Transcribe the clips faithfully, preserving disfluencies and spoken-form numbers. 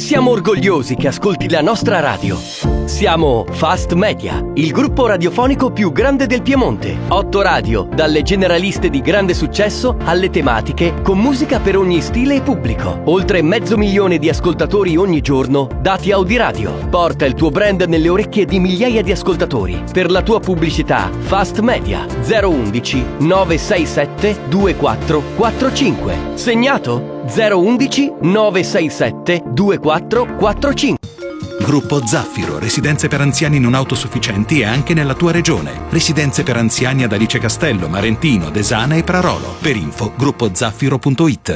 Siamo orgogliosi che ascolti la nostra radio. Siamo Fast Media, il gruppo radiofonico più grande del Piemonte. Otto radio, dalle generaliste di grande successo alle tematiche, con musica per ogni stile e pubblico. Oltre mezzo milione di ascoltatori ogni giorno, dati Audiradio. Porta il tuo brand nelle orecchie di migliaia di ascoltatori. Per la tua pubblicità, Fast Media zero undici nove sei sette due quattro quattro cinque. Segnato? zero undici nove sei sette due quattro quattro cinque. Gruppo Zaffiro, residenze per anziani non autosufficienti e anche nella tua regione. Residenze per anziani ad Alice Castello, Marentino, Desana e Prarolo. Per info gruppo zaffiro punto it.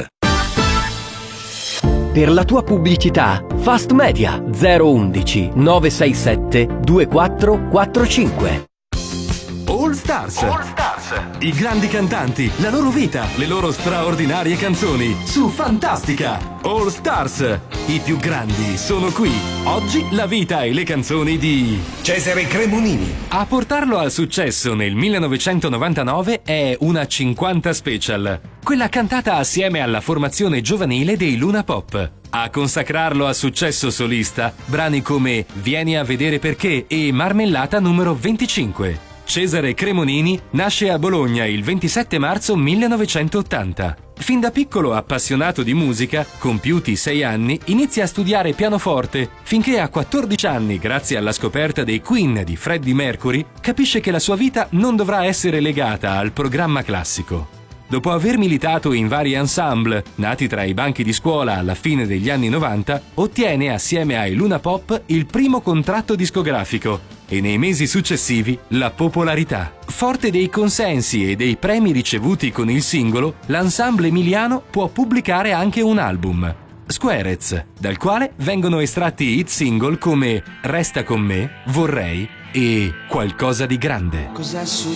Per la tua pubblicità, Fast Media zero undici nove sei sette due quattro quattro cinque. All Stars. All Stars. I grandi cantanti, la loro vita, le loro straordinarie canzoni su Fantastica. All Stars. I più grandi sono qui. Oggi la vita e le canzoni di Cesare Cremonini. A portarlo al successo nel millenovecentonovantanove è una cinquanta Special, quella cantata assieme alla formazione giovanile dei Luna Pop. A consacrarlo al successo solista, brani come Vieni a vedere perché e Marmellata numero venticinque. Cesare Cremonini nasce a Bologna il ventisette marzo millenovecentottanta. Fin da piccolo appassionato di musica, compiuti sei anni, inizia a studiare pianoforte, finché a quattordici anni, grazie alla scoperta dei Queen di Freddie Mercury, capisce che la sua vita non dovrà essere legata al programma classico. Dopo aver militato in vari ensemble, nati tra i banchi di scuola alla fine degli anni novanta, ottiene assieme ai Luna Pop il primo contratto discografico e nei mesi successivi la popolarità. Forte dei consensi e dei premi ricevuti con il singolo, l'ensemble emiliano può pubblicare anche un album, Squarez, dal quale vengono estratti hit single come Resta con me, Vorrei e Qualcosa di grande. Cos'è successo?